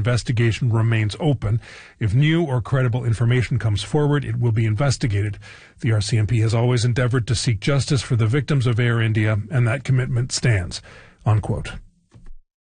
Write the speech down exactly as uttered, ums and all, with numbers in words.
investigation remains open. If new or credible information comes forward, it will be investigated. The R C M P has always endeavored to seek justice for the victims of Air India, and that commitment stands." Unquote.